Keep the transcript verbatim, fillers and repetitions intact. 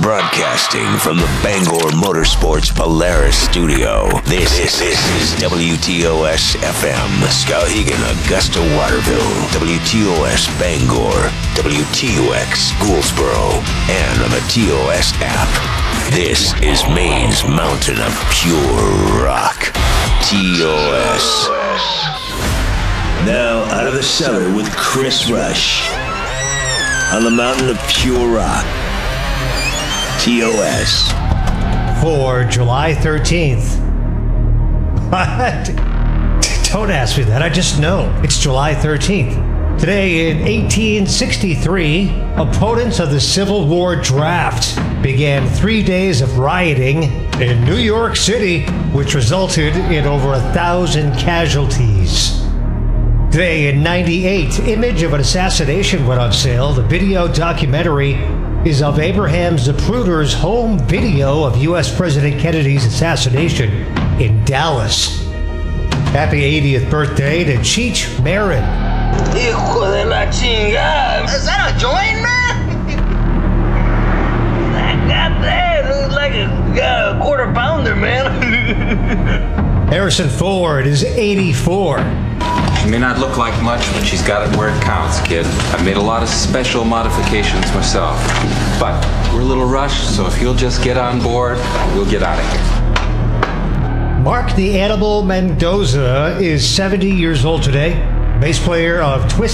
Broadcasting from the Bangor Motorsports Polaris studio, this, this, this is W T O S F M, Skowhegan, Augusta, Waterville, W T O S Bangor, W T O X Gouldsboro, and on the T O S app. This is Maine's mountain of pure rock, T O S. Now out of the cellar with Chris Rush on the mountain of pure rock, T O S. For July thirteenth. What? Don't ask me that. I just know. It's July thirteenth. Today in eighteen sixty-three, opponents of the Civil War draft began three days of rioting in New York City, which resulted in over a thousand casualties. Today in ninety-eight, image of an assassination went on sale. The video documentary is of Abraham Zapruder's home video of U S President Kennedy's assassination in Dallas. Happy eightieth birthday to Cheech Marin. Hijo de la chingada. Is that a joint, man? That goddamn looks like a, uh, quarter pounder, man. Harrison Ford is eighty-four. She may not look like much, but she's got it where it counts, kid. I've made a lot of special modifications myself. But we're a little rushed, so if you'll just get on board, we'll get out of here. Mark the Animal Mendoza is seventy years old today. Bass player of Twist